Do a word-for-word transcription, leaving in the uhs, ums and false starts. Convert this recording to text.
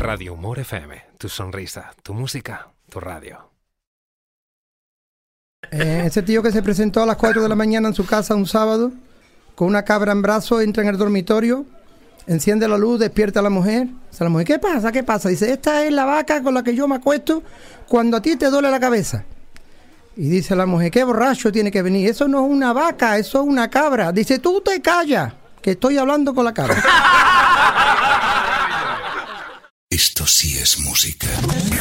Radio Humor F M, tu sonrisa, tu música, tu radio. Eh, ese tío que se presentó a las cuatro de la mañana en su casa un sábado, con una cabra en brazos, entra en el dormitorio, enciende la luz, despierta a la mujer. Dice la mujer, ¿qué pasa? ¿Qué pasa? Dice, esta es la vaca con la que yo me acuesto cuando a ti te duele la cabeza. Y dice la mujer, qué borracho tiene que venir. Eso no es una vaca, eso es una cabra. Dice, tú te callas, que estoy hablando con la cabra. Esto sí es música.